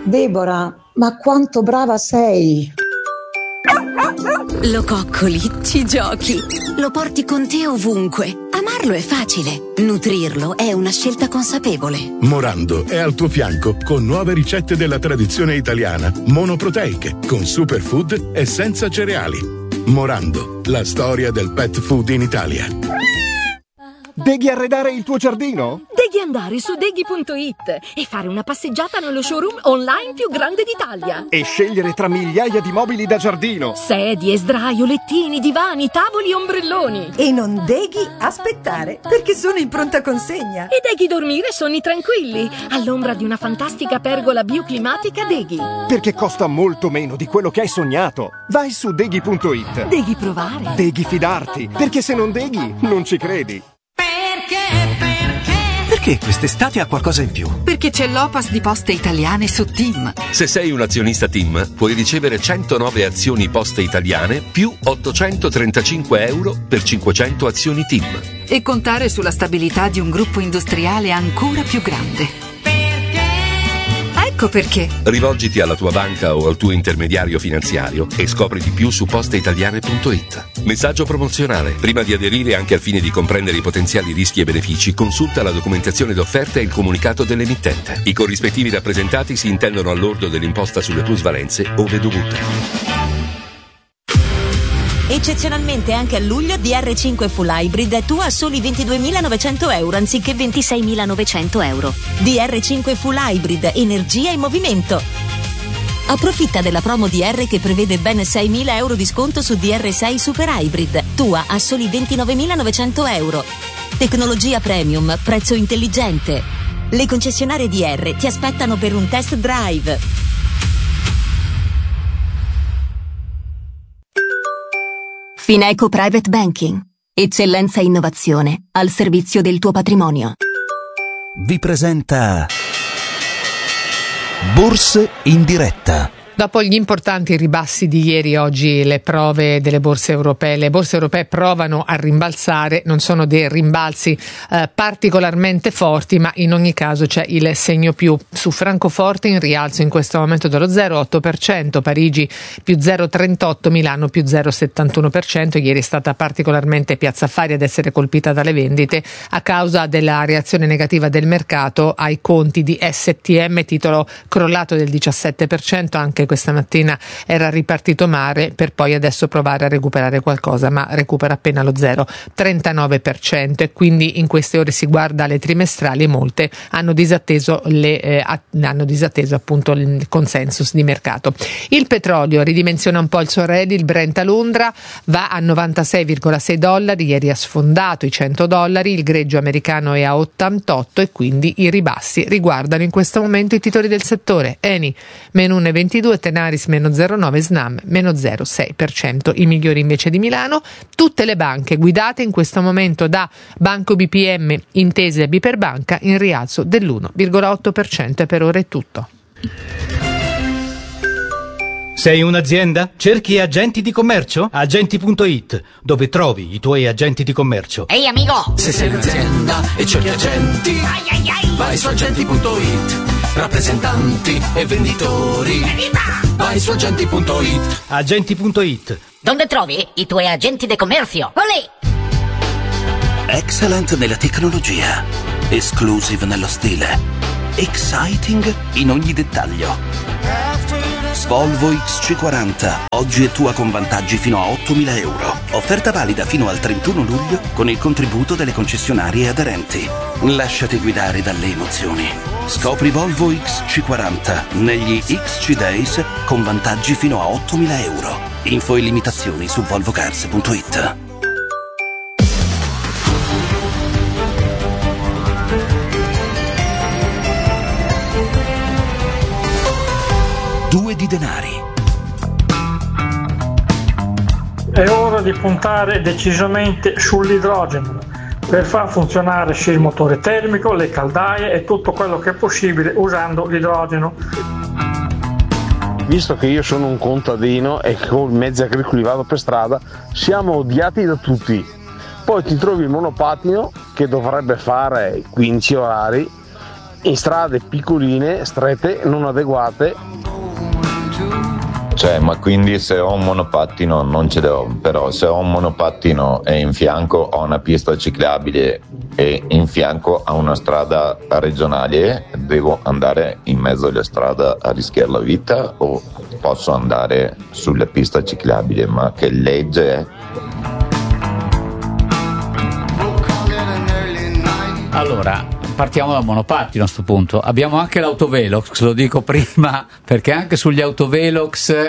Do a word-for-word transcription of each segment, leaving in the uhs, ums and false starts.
Deborah, ma quanto brava sei! Lo coccoli, ci giochi, lo porti con te ovunque. Amarlo è facile, nutrirlo è una scelta consapevole. Morando è al tuo fianco con nuove ricette della tradizione italiana, monoproteiche, con superfood e senza cereali. Morando, la storia del pet food in Italia. Devi arredare il tuo giardino? Devi andare su deghi punto it e fare una passeggiata nello showroom online più grande d'Italia. E scegliere tra migliaia di mobili da giardino. Sedie, sdraio, lettini, divani, tavoli, ombrelloni. E non devi aspettare, perché sono in pronta consegna. E devi dormire sonni tranquilli, all'ombra di una fantastica pergola bioclimatica Deghi. Perché costa molto meno di quello che hai sognato. Vai su deghi punto it. Devi provare. Devi fidarti, perché se non deghi, non ci credi. Perché quest'estate ha qualcosa in più? Perché c'è l'Opas di Poste Italiane su TIM. Se sei un azionista TIM, puoi ricevere centonove azioni Poste Italiane più ottocentotrentacinque euro per cinquecento azioni TIM. E contare sulla stabilità di un gruppo industriale ancora più grande. Ecco perché. Rivolgiti alla tua banca o al tuo intermediario finanziario e scopri di più su posteitaliane punto it. Messaggio promozionale. Prima di aderire, anche al fine di comprendere i potenziali rischi e benefici, consulta la documentazione d'offerta e il comunicato dell'emittente. I corrispettivi rappresentati si intendono all'ordo dell'imposta sulle plusvalenze ove dovute. Eccezionalmente anche a luglio D R cinque Full Hybrid è tua a soli ventiduemilanovecento euro anziché ventiseimilanovecento euro. D R cinque Full Hybrid, energia in movimento. Approfitta della promo D R che prevede ben seimila euro di sconto su D R sei Super Hybrid, tua a soli ventinovemilanovecento euro. Tecnologia premium, prezzo intelligente. Le concessionarie D R ti aspettano per un test drive. Fineco Private Banking. Eccellenza e innovazione al servizio del tuo patrimonio. Vi presenta Borse in diretta. Dopo gli importanti ribassi di ieri, oggi le prove delle borse europee. Le borse europee provano a rimbalzare, non sono dei rimbalzi eh, particolarmente forti, ma in ogni caso c'è il segno più. Su Francoforte in rialzo in questo momento dello zero virgola otto per cento, Parigi più zero virgola trentotto, Milano più zero virgola settantuno per cento. Ieri è stata particolarmente Piazza Affari ad essere colpita dalle vendite a causa della reazione negativa del mercato ai conti di S T M, titolo crollato del diciassette per cento, anche questa mattina era ripartito male per poi adesso provare a recuperare qualcosa, ma recupera appena lo zero virgola trentanove per cento e quindi in queste ore si guarda le trimestrali e molte hanno disatteso le eh, hanno disatteso appunto il consensus di mercato. Il petrolio ridimensiona un po' il suo rally, il Brent a Londra va a novantasei virgola sei dollari, ieri ha sfondato i cento dollari, il greggio americano è a ottantotto e quindi i ribassi riguardano in questo momento i titoli del settore. Eni meno uno virgola ventidue, Tenaris meno zero virgola nove, Snam meno zero virgola sei per cento, i migliori invece di Milano. Tutte le banche guidate in questo momento da Banco B P M, Intesa e Biperbanca in rialzo dell'uno virgola otto per cento e per ora è tutto. Sei un'azienda? Cerchi agenti di commercio? Agenti punto it, dove trovi i tuoi agenti di commercio. Ehi amico! Se sei un'azienda e cerchi agenti, ai ai ai. Vai su agenti punto it, rappresentanti e venditori. Evviva! Vai su agenti punto it. Agenti punto it. Dove trovi i tuoi agenti di commercio? Olè! Excellent nella tecnologia, exclusive nello stile, exciting in ogni dettaglio. Volvo X C quaranta, oggi è tua con vantaggi fino a ottomila euro. Offerta valida fino al trentuno luglio con il contributo delle concessionarie aderenti. Lasciati guidare dalle emozioni. Scopri Volvo X C quaranta negli X C Days con vantaggi fino a ottomila euro. Info e limitazioni su volvocars punto it. Due di denari. È ora di puntare decisamente sull'idrogeno per far funzionare sia il motore termico, le caldaie e tutto quello che è possibile usando l'idrogeno. Visto che io sono un contadino e con i mezzi agricoli vado per strada, siamo odiati da tutti. Poi ti trovi il monopattino che dovrebbe fare quindici orari in strade piccoline, strette, non adeguate. Cioè, ma quindi se ho un monopattino non ce l'ho, però se ho un monopattino e in fianco ho una pista ciclabile e in fianco a una strada regionale, devo andare in mezzo alla strada a rischiare la vita o posso andare sulla pista ciclabile? Ma che legge è? Allora, partiamo dal monopattino a questo punto. Abbiamo anche l'autovelox, lo dico prima, perché anche sugli autovelox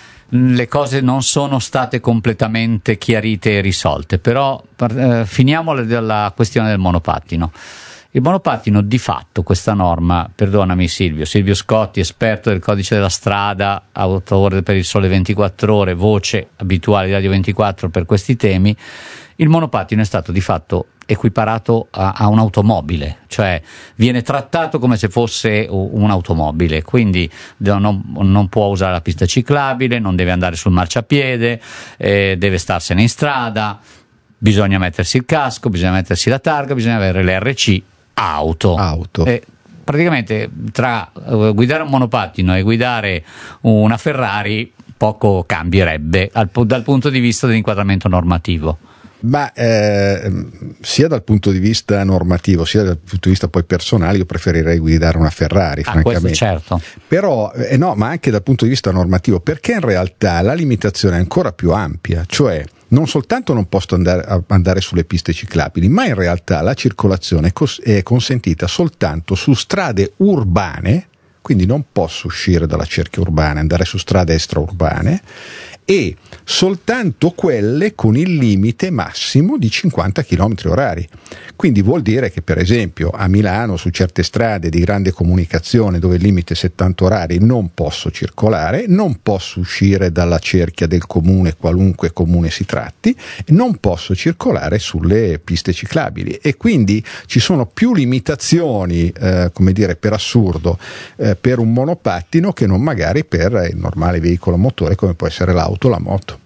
le cose non sono state completamente chiarite e risolte, però eh, finiamo la questione del monopattino. Il monopattino, di fatto, questa norma, perdonami Silvio, Silvio Scotti, esperto del codice della strada, autore per il Sole ventiquattro Ore, voce abituale di Radio ventiquattro per questi temi, il monopattino è stato di fatto equiparato a, a un'automobile, cioè viene trattato come se fosse un'automobile, quindi non, non può usare la pista ciclabile, non deve andare sul marciapiede, eh, deve starsene in strada, bisogna mettersi il casco, bisogna mettersi la targa, bisogna avere l'R C auto. auto. E praticamente tra uh, guidare un monopattino e guidare una Ferrari poco cambierebbe al, dal punto di vista dell'inquadramento normativo. Ma eh, sia dal punto di vista normativo sia dal punto di vista poi personale io preferirei guidare una Ferrari, ah, francamente. Certo. Però eh, no, ma anche dal punto di vista normativo, perché in realtà la limitazione è ancora più ampia, cioè non soltanto non posso andare, andare sulle piste ciclabili, ma in realtà la circolazione è, cos- è consentita soltanto su strade urbane, quindi non posso uscire dalla cerchia urbana, andare su strade extraurbane, e soltanto quelle con il limite massimo di cinquanta chilometri orari. Quindi vuol dire che per esempio a Milano su certe strade di grande comunicazione dove il limite è settanta orari non posso circolare, non posso uscire dalla cerchia del comune, qualunque comune si tratti, non posso circolare sulle piste ciclabili, e quindi ci sono più limitazioni, eh, come dire, per assurdo, eh, per un monopattino che non magari per il normale veicolo a motore come può essere l'auto, la moto.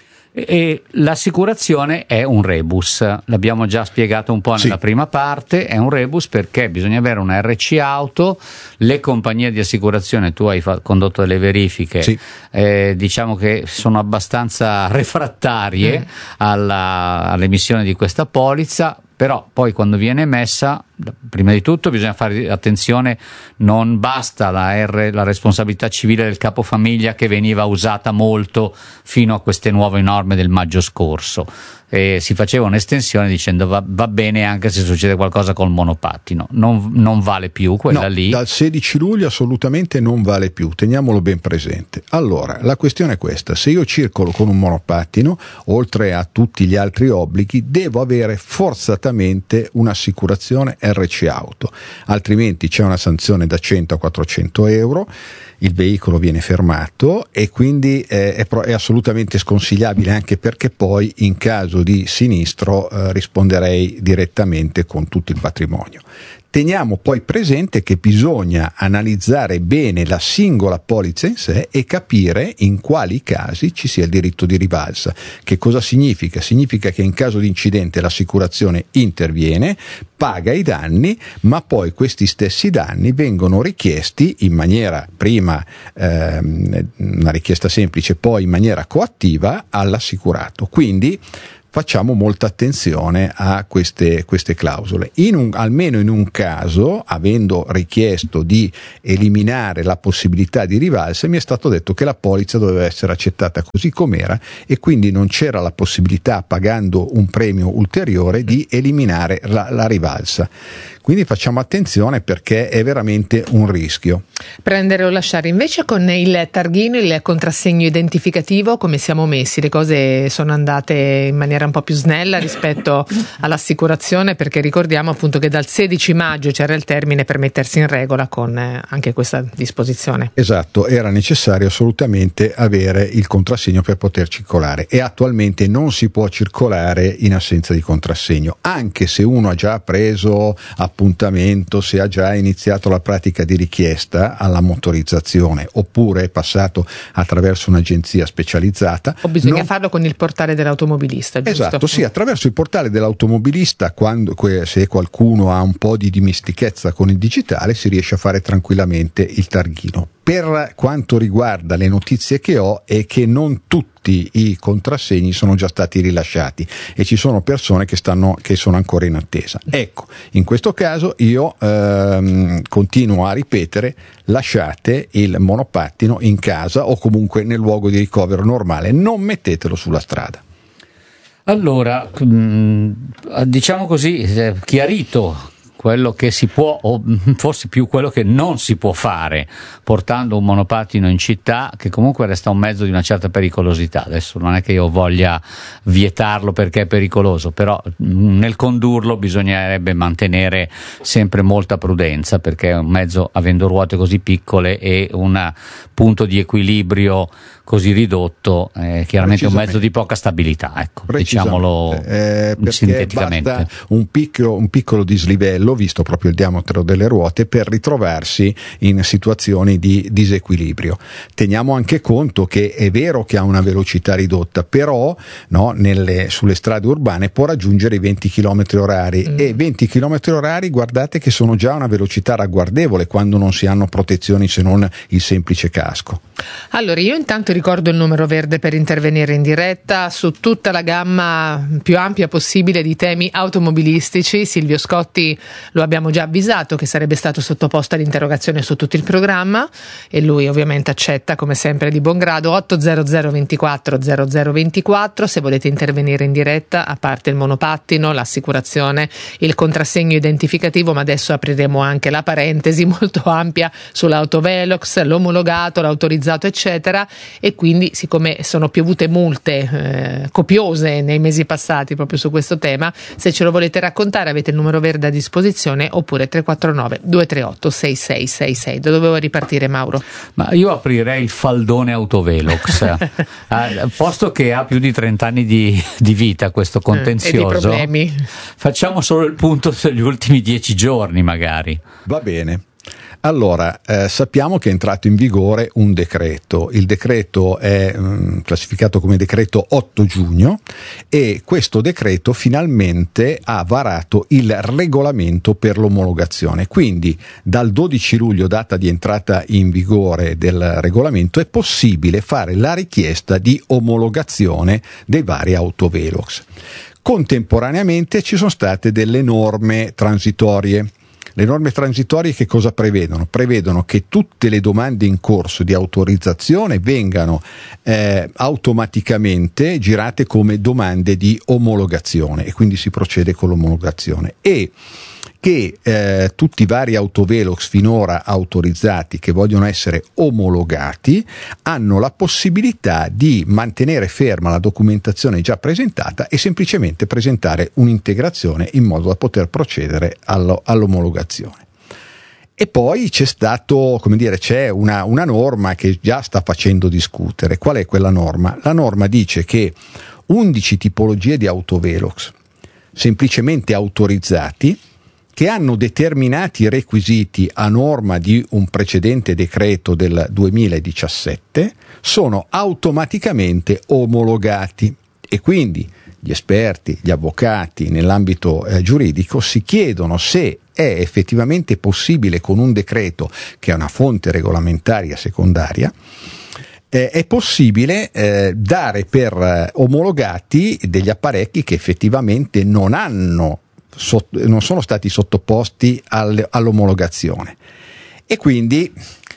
E l'assicurazione è un rebus, l'abbiamo già spiegato un po' nella sì. prima parte, è un rebus perché bisogna avere una R C auto, le compagnie di assicurazione, tu hai fa- condotto delle verifiche, sì. eh, diciamo che sono abbastanza refrattarie mm. alla, all'emissione di questa polizza, però poi quando viene emessa, prima di tutto bisogna fare attenzione, non basta la, R, la responsabilità civile del capofamiglia che veniva usata molto fino a queste nuove norme del maggio scorso, e si faceva un'estensione dicendo va, va bene anche se succede qualcosa col monopattino, non, non vale più quella no, lì. Dal sedici luglio assolutamente non vale più, teniamolo ben presente. Allora, la questione è questa: se io circolo con un monopattino, oltre a tutti gli altri obblighi, devo avere forzatamente un'assicurazione R C auto, altrimenti c'è una sanzione da cento a quattrocento euro, il veicolo viene fermato e quindi eh, è, pro- è assolutamente sconsigliabile, anche perché poi in caso di sinistro eh, risponderei direttamente con tutto il patrimonio. Teniamo poi presente che bisogna analizzare bene la singola polizza in sé e capire in quali casi ci sia il diritto di rivalsa. Che cosa significa? Significa che in caso di incidente l'assicurazione interviene, paga i danni, ma poi questi stessi danni vengono richiesti in maniera, prima ehm, una richiesta semplice, poi in maniera coattiva all'assicurato. Quindi facciamo molta attenzione a queste, queste clausole. In un, almeno in un caso, avendo richiesto di eliminare la possibilità di rivalsa, mi è stato detto che la polizza doveva essere accettata così com'era e quindi non c'era la possibilità, pagando un premio ulteriore, di eliminare la, la rivalsa. Quindi facciamo attenzione, perché è veramente un rischio. Prendere o lasciare. Invece con il targhino, il contrassegno identificativo, come siamo messi? Le cose sono andate in maniera un po' più snella rispetto all'assicurazione, perché ricordiamo appunto che dal sedici maggio c'era il termine per mettersi in regola con anche questa disposizione. Esatto, era necessario assolutamente avere il contrassegno per poter circolare, e attualmente non si può circolare in assenza di contrassegno, anche se uno ha già preso appuntamento, se ha già iniziato la pratica di richiesta alla motorizzazione oppure è passato attraverso un'agenzia specializzata. O bisogna non... farlo con il portale dell'automobilista, Esatto, giusto? sì, attraverso il portale dell'automobilista, quando, se qualcuno ha un po' di dimestichezza con il digitale, si riesce a fare tranquillamente il targhino. Per quanto riguarda le notizie che ho è che non tutti i contrassegni sono già stati rilasciati e ci sono persone che, stanno, che sono ancora in attesa. Ecco, in questo caso io ehm, continuo a ripetere: lasciate il monopattino in casa o comunque nel luogo di ricovero normale, non mettetelo sulla strada. Allora, diciamo così, chiarito quello che si può, o forse più quello che non si può fare portando un monopattino in città, che comunque resta un mezzo di una certa pericolosità. Adesso non è che io voglia vietarlo perché è pericoloso, però nel condurlo bisognerebbe mantenere sempre molta prudenza, perché è un mezzo, avendo ruote così piccole e un punto di equilibrio così ridotto, è chiaramente un mezzo di poca stabilità, ecco, diciamolo eh, sinteticamente. Basta un piccolo, un piccolo dislivello, visto proprio il diametro delle ruote, per ritrovarsi in situazioni di disequilibrio. Teniamo anche conto che è vero che ha una velocità ridotta, però no, nelle, sulle strade urbane può raggiungere i venti chilometri orari mm. e venti chilometri orari, guardate che sono già una velocità ragguardevole quando non si hanno protezioni se non il semplice casco. Allora, io intanto ricordo il numero verde per intervenire in diretta su tutta la gamma più ampia possibile di temi automobilistici. Silvio Scotti lo abbiamo già avvisato che sarebbe stato sottoposto all'interrogazione su tutto il programma e lui ovviamente accetta come sempre di buon grado. Otto zero zero ventiquattro zero zero ventiquattro se volete intervenire in diretta, a parte il monopattino, l'assicurazione, il contrassegno identificativo, ma adesso apriremo anche la parentesi molto ampia sull'autovelox, l'omologato, l'autorizzato eccetera, e quindi siccome sono piovute multe eh, copiose nei mesi passati proprio su questo tema, se ce lo volete raccontare avete il numero verde a disposizione, oppure tre quattro nove due tre otto sei sei sei sei. Da dove vuoi ripartire, Mauro? Ma io aprirei il faldone Autovelox eh, posto che ha più di trenta anni di, di vita questo contenzioso, eh, e di problemi. Facciamo solo il punto degli ultimi dieci giorni magari. Va bene. Allora, eh, sappiamo che è entrato in vigore un decreto, il decreto è mh, classificato come decreto otto giugno e questo decreto finalmente ha varato il regolamento per l'omologazione, quindi dal dodici luglio, data di entrata in vigore del regolamento, è possibile fare la richiesta di omologazione dei vari autovelox. Contemporaneamente ci sono state delle norme transitorie. Le norme transitorie che cosa prevedono? Prevedono che tutte le domande in corso di autorizzazione vengano eh, automaticamente girate come domande di omologazione e quindi si procede con l'omologazione, e che eh, tutti i vari autovelox finora autorizzati che vogliono essere omologati hanno la possibilità di mantenere ferma la documentazione già presentata e semplicemente presentare un'integrazione in modo da poter procedere allo, all'omologazione. E poi c'è stato, come dire, c'è una, una norma che già sta facendo discutere. Qual è quella norma? La norma dice che undici tipologie di autovelox semplicemente autorizzati, che hanno determinati requisiti a norma di un precedente decreto del duemiladiciassette, sono automaticamente omologati e quindi gli esperti, gli avvocati nell'ambito eh, giuridico si chiedono se è effettivamente possibile con un decreto che è una fonte regolamentaria secondaria, eh, è possibile eh, dare per eh, omologati degli apparecchi che effettivamente non hanno non sono stati sottoposti all'omologazione, e quindi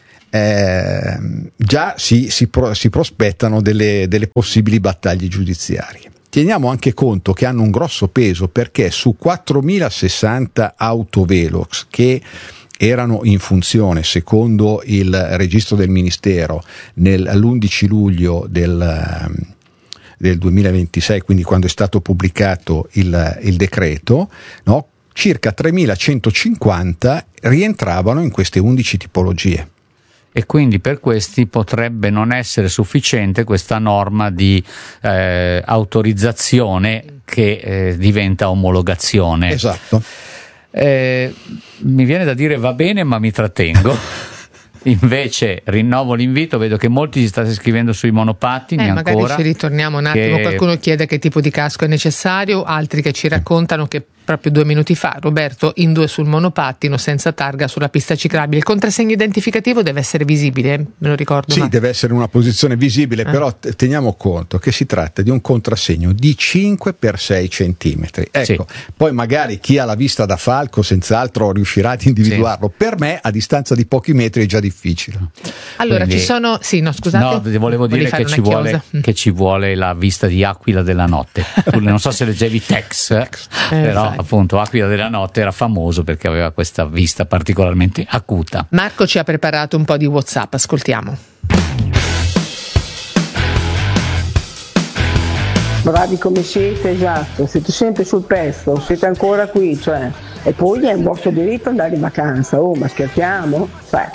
eh, già si, si, pro, si prospettano delle, delle possibili battaglie giudiziarie. Teniamo anche conto che hanno un grosso peso, perché su quattromilasessanta autovelox che erano in funzione secondo il registro del Ministero nell'undici luglio del del duemilaventisei, quindi quando è stato pubblicato il, il decreto, no? Circa tremilacentocinquanta rientravano in queste undici tipologie. E quindi per questi potrebbe non essere sufficiente questa norma di eh, autorizzazione che eh, diventa omologazione. Esatto. Eh, mi viene da dire va bene, ma mi trattengo. invece rinnovo l'invito, vedo che molti si state scrivendo sui monopattini eh, ancora. Magari ci ritorniamo un attimo, che... qualcuno chiede che tipo di casco è necessario, altri che ci raccontano che proprio due minuti fa Roberto in due sul monopattino senza targa sulla pista ciclabile. Il contrassegno identificativo deve essere visibile, me lo ricordo. Sì, ma... deve essere in una posizione visibile, eh. però t- teniamo conto che si tratta di un contrassegno di cinque per sei centimetri. Ecco, sì. Poi magari chi ha la vista da falco senz'altro riuscirà ad individuarlo. Sì. Per me a distanza di pochi metri è già difficile. Allora Quindi, ci sono, sì, no scusate. No, volevo dire che ci, vuole, che ci vuole la vista di Aquila della notte. Non so se leggevi Tex, eh, però fai. Appunto Aquila della notte era famoso perché aveva questa vista particolarmente acuta. Marco ci ha preparato un po' di WhatsApp, ascoltiamo. Bravi come siete, esatto, siete sempre sul pezzo, siete ancora qui, cioè, e poi è il vostro diritto andare in vacanza, oh ma scherziamo? Cioè.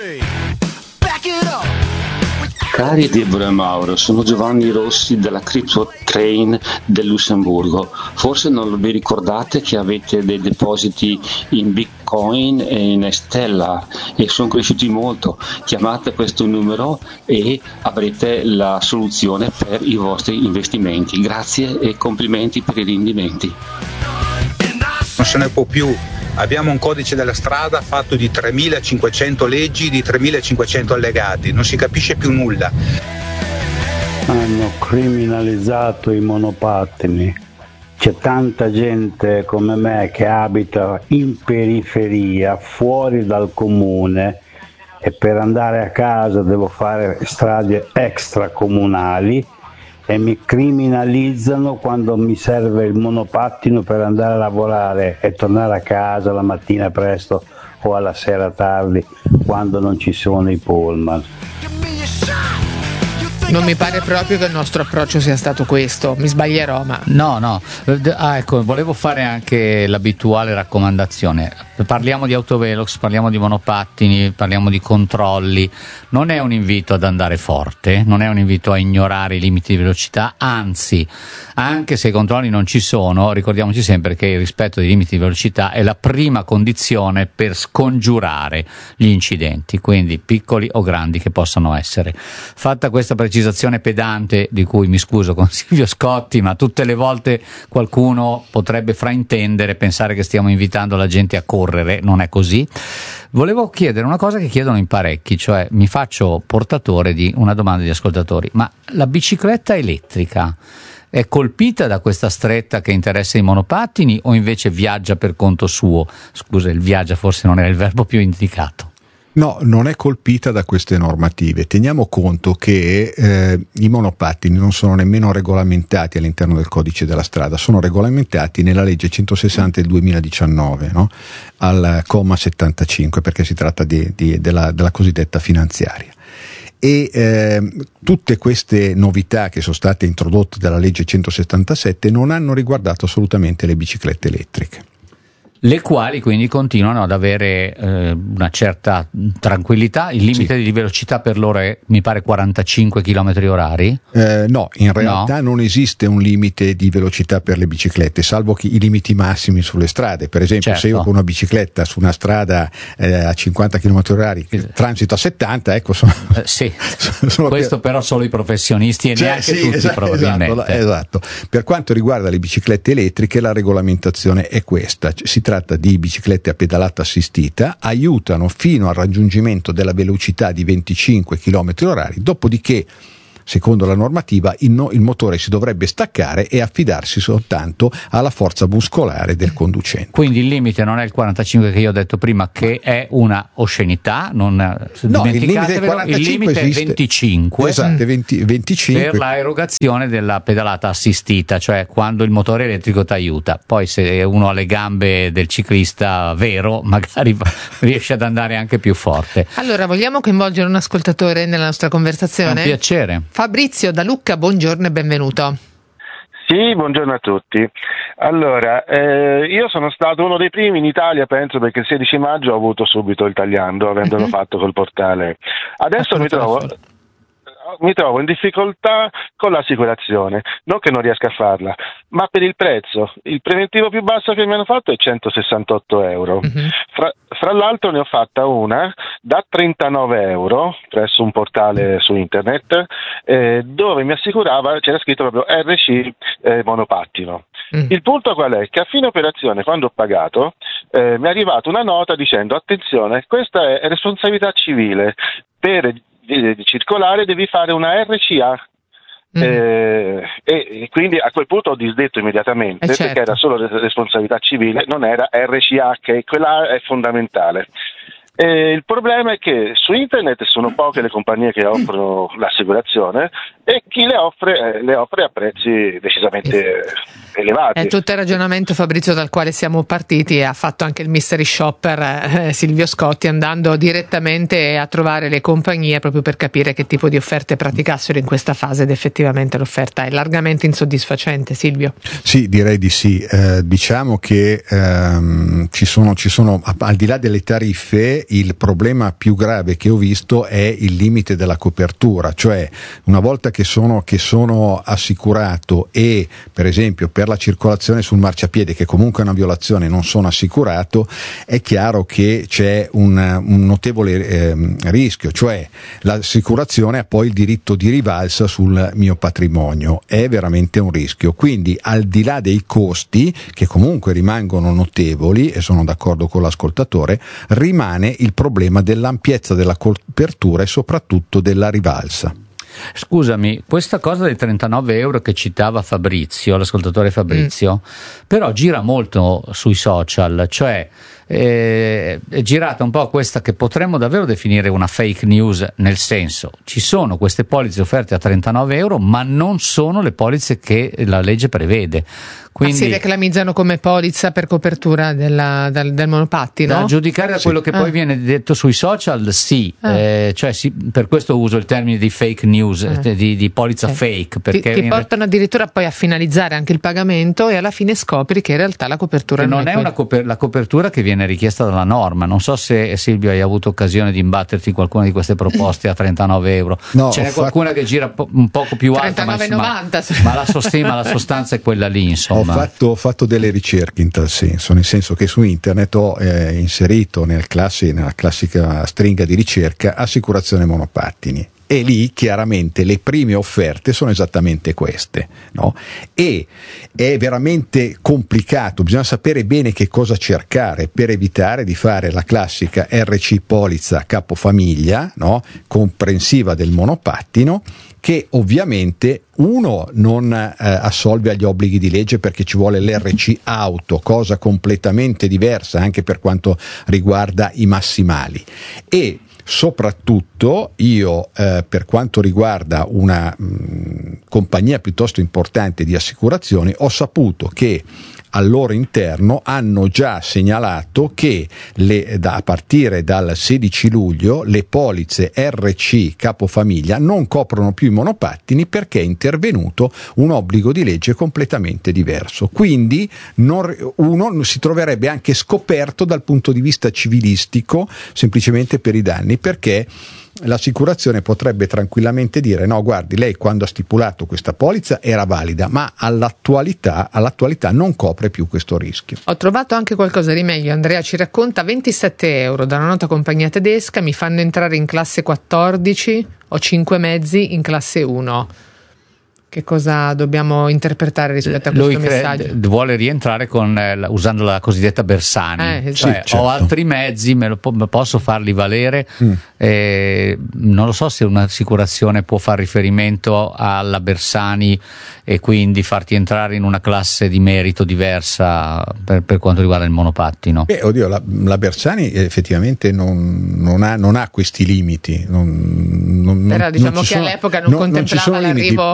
Cari Deborah e Mauro, sono Giovanni Rossi della Crypto Train del Lussemburgo. Forse non vi ricordate che avete dei depositi in Bitcoin e in Stella e sono cresciuti molto. Chiamate questo numero e avrete la soluzione per i vostri investimenti. Grazie e complimenti per i rendimenti. Non se ne può più. Abbiamo un codice della strada fatto di tremilacinquecento leggi, di tremilacinquecento allegati, non si capisce più nulla. Hanno criminalizzato i monopattini. C'è tanta gente come me che abita in periferia, fuori dal comune, e per andare a casa devo fare strade extracomunali e mi criminalizzano quando mi serve il monopattino per andare a lavorare e tornare a casa la mattina presto o alla sera tardi quando non ci sono i pullman. Non mi pare proprio che il nostro approccio sia stato questo, mi sbaglierò, ma... No, no, ah, ecco, volevo fare anche l'abituale raccomandazione. Parliamo di autovelox, parliamo di monopattini, parliamo di controlli. Non è un invito ad andare forte, non è un invito a ignorare i limiti di velocità, anzi, anche se i controlli non ci sono, ricordiamoci sempre che il rispetto dei limiti di velocità è la prima condizione per scongiurare gli incidenti, quindi piccoli o grandi che possano essere. Fatta questa precisazione pedante, di cui mi scuso con Silvio Scotti, ma tutte le volte qualcuno potrebbe fraintendere, pensare che stiamo invitando la gente a correre, non è così. Volevo chiedere una cosa che chiedono in parecchi, cioè mi faccio portatore di una domanda di ascoltatori, ma la bicicletta elettrica è colpita da questa stretta che interessa i monopattini o invece viaggia per conto suo? Scusa, il viaggia forse non era il verbo più indicato. No, non è colpita da queste normative. Teniamo conto che eh, i monopattini non sono nemmeno regolamentati all'interno del codice della strada, sono regolamentati nella legge centosessanta del duemiladiciannove, no? Al comma settantacinque, perché si tratta di, di, della, della cosiddetta finanziaria. E eh, tutte queste novità che sono state introdotte dalla legge centosettantasette non hanno riguardato assolutamente le biciclette elettriche. Le quali quindi continuano ad avere eh, una certa tranquillità. Il limite sì. di velocità per loro è, mi pare, quarantacinque chilometri orari? Eh, no, in realtà no. non esiste un limite di velocità per le biciclette, salvo che i limiti massimi sulle strade. Per esempio, certo. se io con una bicicletta su una strada eh, a cinquanta chilometri orari transito a settanta, ecco sono, eh, sì. sono questo per... però solo i professionisti e cioè, neanche sì, tutti esatto, probabilmente. Esatto, esatto. Per quanto riguarda le biciclette elettriche, la regolamentazione è questa. Si tratta di biciclette a pedalata assistita, aiutano fino al raggiungimento della velocità di venticinque chilometri orari, dopodiché, secondo la normativa, il, no, il motore si dovrebbe staccare e affidarsi soltanto alla forza muscolare del conducente. Quindi il limite non è il quarantacinque che io ho detto prima, che è una oscenità, non no, il limite, il limite è venticinque, esatto, venti, venticinque per la erogazione della pedalata assistita, cioè quando il motore elettrico ti aiuta. Poi se uno ha le gambe del ciclista vero, magari riesce ad andare anche più forte. Allora, vogliamo coinvolgere un ascoltatore nella nostra conversazione? È un piacere. Fabrizio da Lucca, buongiorno e benvenuto. Sì, buongiorno a tutti. Allora, eh, io sono stato uno dei primi in Italia, penso, perché il sedici maggio ho avuto subito il tagliando, avendolo uh-huh. fatto col portale. Adesso mi trovo... mi trovo in difficoltà con l'assicurazione, non che non riesca a farla, ma per il prezzo. Il preventivo più basso che mi hanno fatto è centosessantotto euro. Mm-hmm. Fra, fra l'altro ne ho fatta una da trentanove euro presso un portale su internet eh, dove mi assicurava, c'era scritto proprio R C eh, monopattino. Mm. Il punto qual è? Che a fine operazione, quando ho pagato, eh, mi è arrivata una nota dicendo attenzione, questa è responsabilità civile, per di, di circolare devi fare una R C A. Mm. Eh, e, e quindi a quel punto ho disdetto immediatamente, eh certo. perché era solo responsabilità civile, non era R C A, che quella è fondamentale. Eh, il problema è che su internet sono poche le compagnie che offrono l'assicurazione e chi le offre eh, le offre a prezzi decisamente elevati. È tutto il ragionamento, Fabrizio, dal quale siamo partiti, e ha fatto anche il mystery shopper eh, Silvio Scotti, andando direttamente a trovare le compagnie proprio per capire che tipo di offerte praticassero in questa fase, ed effettivamente l'offerta è largamente insoddisfacente. Silvio? Sì, direi di sì. Eh, diciamo che ehm, ci sono, ci sono al di là delle tariffe, il problema più grave che ho visto è il limite della copertura, cioè una volta che sono, che sono assicurato e per esempio per la circolazione sul marciapiede, che comunque è una violazione, non sono assicurato, è chiaro che c'è un, un notevole eh, rischio, cioè l'assicurazione ha poi il diritto di rivalsa sul mio patrimonio, è veramente un rischio. Quindi al di là dei costi, che comunque rimangono notevoli, e sono d'accordo con l'ascoltatore, rimane il problema dell'ampiezza della copertura e soprattutto della rivalsa. Scusami, questa cosa dei trentanove euro che citava Fabrizio, l'ascoltatore Fabrizio, mm. però gira molto sui social, cioè eh, è girata un po' questa che potremmo davvero definire una fake news, nel senso, ci sono queste polizze offerte a trentanove euro, ma non sono le polizze che la legge prevede. Quindi, si reclamizzano come polizza per copertura della, del, del monopattino? Da giudicare da quello sì. che ah. poi viene detto sui social, sì, ah. eh, cioè sì, per questo uso il termine di fake news, ah. di, di polizza eh. fake. Perché ti, ti portano re... addirittura poi a finalizzare anche il pagamento e alla fine scopri che in realtà la copertura che non, non è, è una coper- la copertura che viene richiesta dalla norma. Non so se Silvio hai avuto occasione di imbatterti in qualcuna di queste proposte a trentanove euro. No, ce n'è qualcuna fatto... che gira po- un poco più alta, trentanove novanta ma, ma, la sostima, la sostanza è quella lì, insomma. Ho fatto, ho fatto delle ricerche in tal senso, nel senso che su internet ho eh, inserito nel classi, nella classica stringa di ricerca assicurazione monopattini, e lì chiaramente le prime offerte sono esattamente queste, no? E è veramente complicato, bisogna sapere bene che cosa cercare per evitare di fare la classica R C polizza capofamiglia, no? Comprensiva del monopattino, che ovviamente uno non eh, assolve agli obblighi di legge, perché ci vuole l'R C auto, cosa completamente diversa anche per quanto riguarda i massimali, e soprattutto io eh, per quanto riguarda una mh, compagnia piuttosto importante di assicurazioni, ho saputo che al loro interno hanno già segnalato che le, da, a partire dal sedici luglio le polizze R C capofamiglia non coprono più i monopattini, perché è intervenuto un obbligo di legge completamente diverso. Quindi non, uno si troverebbe anche scoperto dal punto di vista civilistico semplicemente per i danni, perché l'assicurazione potrebbe tranquillamente dire: no, guardi, lei quando ha stipulato questa polizza era valida, ma all'attualità, all'attualità non copre più questo rischio. Ho trovato anche qualcosa di meglio. Andrea ci racconta: ventisette euro da una nota compagnia tedesca, mi fanno entrare in classe quattordici, ho cinque mezzi in classe uno. Che cosa dobbiamo interpretare rispetto a questo Lui messaggio? Lui vuole rientrare con, eh, usando la cosiddetta Bersani, eh, esatto. cioè sì, certo. ho altri mezzi, me lo po- posso farli valere. Mm. Eh, non lo so se un'assicurazione può far riferimento alla Bersani e quindi farti entrare in una classe di merito diversa per, per quanto riguarda il monopattino. Beh, oddio, la, la Bersani effettivamente non, non, ha, non ha questi limiti. Non, non, Però diciamo non che sono, all'epoca non no, contemplava non l'arrivo limiti, dei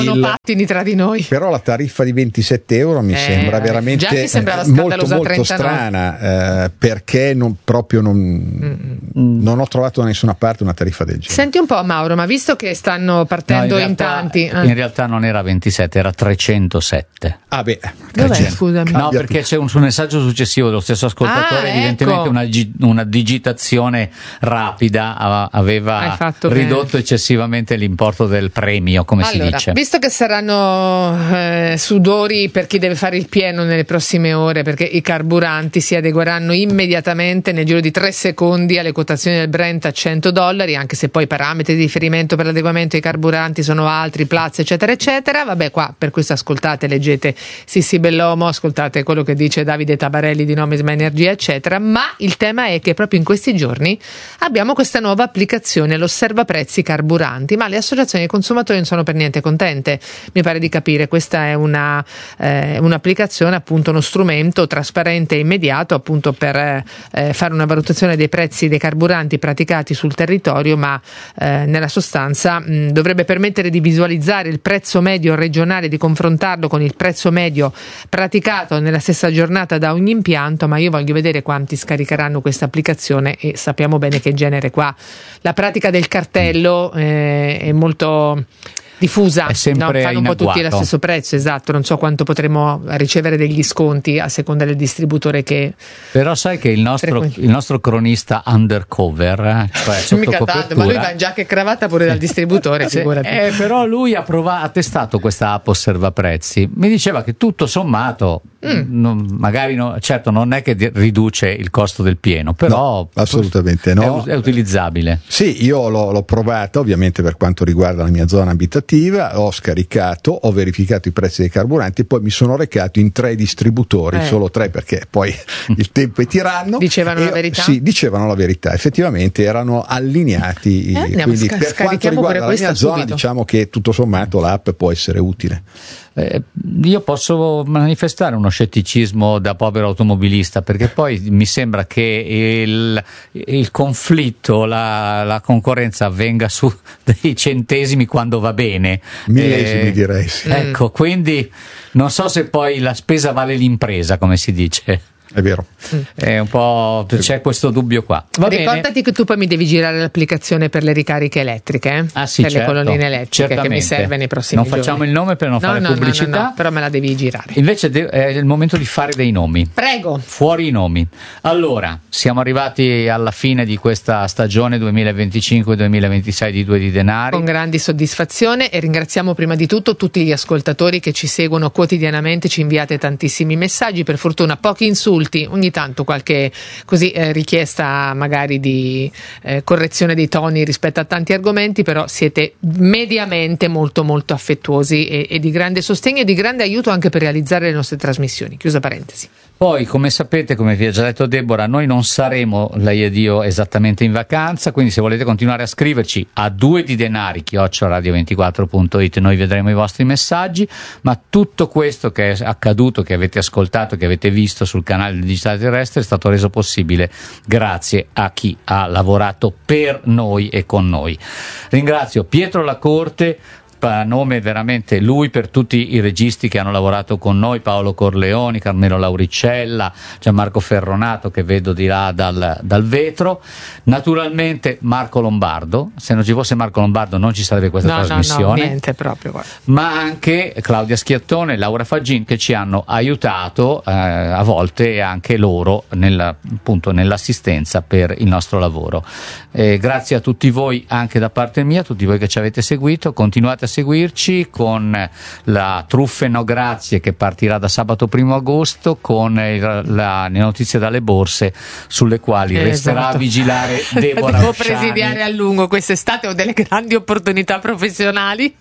monopattini tra di noi. Però la tariffa di ventisette euro mi Eh, sembra veramente già mi sembrava molto scandalosa molto trentanove. strana, eh, perché non, proprio non, non ho trovato da nessuna parte una tariffa del genere. Senti un po', Mauro, ma visto che stanno partendo No, in in, realtà- tanti, eh. In realtà non era ventisette, era trecentosette. Ah beh, Dov'è, scusami? No, perché c'è un, un messaggio successivo dello stesso ascoltatore, Ah, evidentemente ecco. una, gi- una digitazione rapida a- Hai aveva fatto ridotto bene. eccessivamente l'importo del premio, come Allora, si dice. visto che saranno eh, sudori per chi deve fare il pieno nelle prossime ore, perché i carburanti si adegueranno immediatamente nel giro di tre secondi alle quotazioni del Brent a cento dollari, anche se poi i parametri di riferimento per l'adeguamento ai carburanti sono altri, Platts eccetera eccetera. Vabbè, qua per questo ascoltate, leggete Sissi Bellomo, ascoltate quello che dice Davide Tabarelli di Nomisma Energia eccetera, ma il tema è che proprio in questi giorni abbiamo questa nuova applicazione, l'Osserva Prezzi Carburanti, ma le associazioni dei consumatori non sono per niente contente, mi pare di capire. Questa è una eh, un'applicazione, appunto uno strumento trasparente e immediato appunto per eh, fare una valutazione dei prezzi dei carburanti praticati sul territorio, ma eh, nella sostanza mh, dovrebbe permettere di visualizzare il prezzo medio regionale, di confrontarlo con il prezzo medio praticato nella stessa giornata da ogni impianto. Ma io voglio vedere quanti scaricheranno questa applicazione, e sappiamo bene che in genere qua la pratica del cartello eh, è molto diffusa, È sempre no? Fanno un po' tutti in lo agguato. stesso prezzo, esatto. Non so quanto potremo ricevere degli sconti a seconda del distributore che Però sai che il nostro, Frequ- il nostro cronista undercover, eh, cioè sotto mica tanto, copertura, ma lui va in giacca e cravatta pure dal distributore, Sì, figurati. eh, però lui ha, provato, ha testato questa app Osserva Prezzi, mi diceva che tutto sommato Mm. non- magari no, certo non è che di- riduce il costo del pieno, però No, assolutamente no. è, u- è utilizzabile. Sì, io l'ho, l'ho provata ovviamente per quanto riguarda la mia zona abitativa, ho scaricato, ho verificato i prezzi dei carburanti e poi mi sono recato in tre distributori, Eh. solo tre perché poi il tempo è tiranno. Dicevano E- la verità? Sì, dicevano la verità, effettivamente erano allineati. Eh, andiamo, quindi sca- per quanto scarichiamo pure riguarda la questa mia zona subito. diciamo che tutto sommato l'app può essere utile. Eh, io posso manifestare uno scetticismo da povero automobilista, perché poi mi sembra che il, il conflitto, la, la concorrenza avvenga su dei centesimi quando va bene. Millesimi, direi, sì. Ecco, quindi non so se poi la spesa vale l'impresa, come si dice. È vero. È un po', c'è questo dubbio qua. Va bene. Ricordati che tu poi mi devi girare l'applicazione per le ricariche elettriche, eh? Ah, sì, per certo. le colonnine elettriche, che mi Certamente. serve nei prossimi Non giorni. facciamo il nome per non No, fare no, no, pubblicità. no, no, però me la devi girare. Invece de- è il momento di fare dei nomi. Prego. Fuori i nomi. Allora, siamo arrivati alla fine di questa stagione duemilaventicinque duemilaventisei di Due di Denari. Con grandi soddisfazione, e ringraziamo prima di tutto tutti gli ascoltatori che ci seguono quotidianamente, ci inviate tantissimi messaggi, per fortuna pochi insulti, ogni tanto qualche così eh, richiesta magari di eh, correzione dei toni rispetto a tanti argomenti, però siete mediamente molto molto affettuosi e, e di grande sostegno e di grande aiuto anche per realizzare le nostre trasmissioni. Chiusa parentesi. Poi, come sapete, come vi ha già detto Deborah, noi non saremo, lei ed io, esattamente in vacanza, quindi se volete continuare a scriverci a due di denari chiocciola radio ventiquattro punto it, noi vedremo i vostri messaggi, ma tutto questo che è accaduto, che avete ascoltato, che avete visto sul canale del Digitale Terrestre è stato reso possibile grazie a chi ha lavorato per noi e con noi. Ringrazio Pietro Lacorte, a nome veramente lui, per tutti i registi che hanno lavorato con noi, Paolo Corleoni, Carmelo Lauricella, Gianmarco Ferronato che vedo di là dal, dal vetro, naturalmente Marco Lombardo. Se non ci fosse Marco Lombardo non ci sarebbe questa No, trasmissione, no, no, niente proprio. Guarda. ma anche Claudia Schiattone e Laura Faggin che ci hanno aiutato eh, a volte anche loro nella, appunto, nell'assistenza per il nostro lavoro. Eh, grazie a tutti voi anche da parte mia, tutti voi che ci avete seguito, continuate a seguirci con la Truffe No Grazie che partirà da sabato primo agosto, con il, la, le notizie dalle borse sulle quali Esatto. resterà a vigilare Deborah Devo Osciani. presidiare a lungo quest'estate, ho delle grandi opportunità professionali.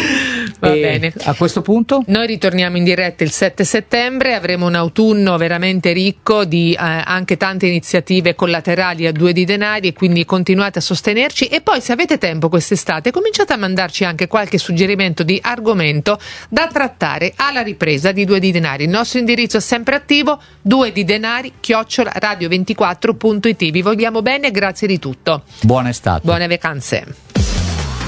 Va E bene. A questo punto Noi ritorniamo in diretta il sette settembre, avremo un autunno veramente ricco di eh, anche tante iniziative collaterali a Due di Denari, e quindi continuate a sostenerci, e poi se avete tempo quest'estate cominciate a mandarci anche qualche suggerimento di argomento da trattare alla ripresa di Due di Denari. Il nostro indirizzo è sempre attivo, due di denari chiocciola radio ventiquattro punto it. Vi vogliamo bene e grazie di tutto. buona estate. Buone vacanze.